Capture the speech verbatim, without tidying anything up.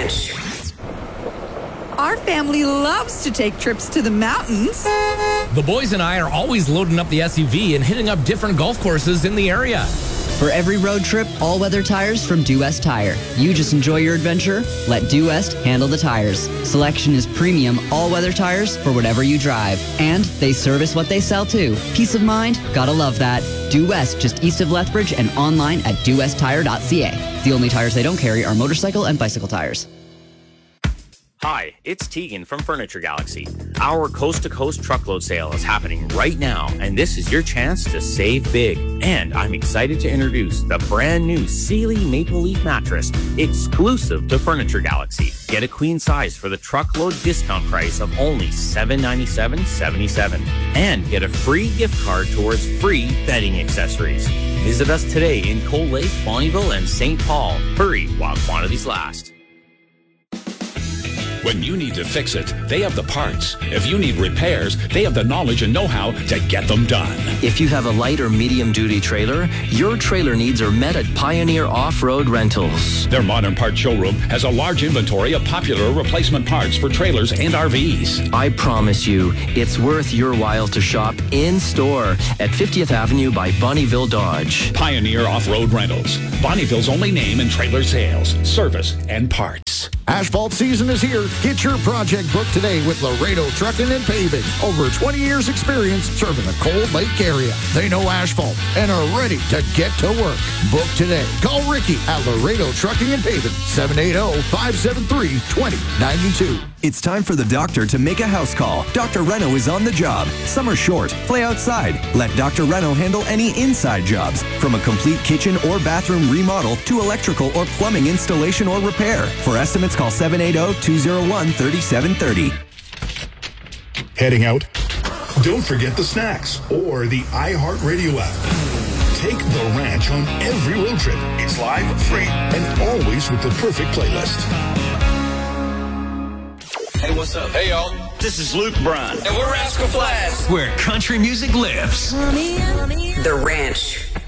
Ranch. Our family loves to take trips to the mountains. The boys and I are always loading up the S U V and hitting up different golf courses in the area. For every road trip, all-weather tires from Due West Tire. You just enjoy your adventure, let Due West handle the tires. Selection is premium all-weather tires for whatever you drive. And they service what they sell too. Peace of mind, gotta love that. Due West, just east of Lethbridge and online at due west tire dot c a. The only tires they don't carry are motorcycle and bicycle tires. Hi, it's Tegan from Furniture Galaxy. Our coast-to-coast truckload sale is happening right now, and this is your chance to save big. And I'm excited to introduce the brand new Sealy Maple Leaf mattress, exclusive to Furniture Galaxy. Get a queen size for the truckload discount price of only seven hundred ninety-seven dollars and seventy-seven cents, and get a free gift card towards free bedding accessories. Visit us today in Cold Lake, Bonnyville, and Saint Paul. Hurry while quantities last. When you need to fix it, they have the parts. If you need repairs, they have the knowledge and know-how to get them done. If you have a light or medium-duty trailer, your trailer needs are met at Pioneer Off-Road Rentals. Their modern part showroom has a large inventory of popular replacement parts for trailers and R Vs. I promise you, it's worth your while to shop in-store at fiftieth Avenue by Bonnyville Dodge. Pioneer Off-Road Rentals. Bonnyville's only name in trailer sales, service, and parts. Asphalt season is here. Get your project booked today with Laredo Trucking and Paving. Over twenty years experience serving the Cold Lake area. They know asphalt and are ready to get to work. Book today. Call Ricky at Laredo Trucking and Paving, seven eight zero, five seven three, two zero nine two. It's time for the doctor to make a house call. Doctor Reno is on the job. Summer's short. Play outside. Let Doctor Reno handle any inside jobs, from a complete kitchen or bathroom remodel to electrical or plumbing installation or repair. For estimates, call seven eight zero, two zero one, three seven three zero. Heading out? Don't forget the snacks or the iHeartRadio app. Take the ranch on every road trip. It's live, free, and always with the perfect playlist. Hey, what's up? Hey, y'all. This is Luke Bryan. And we're Rascal Flatts, where country music lives. The Ranch.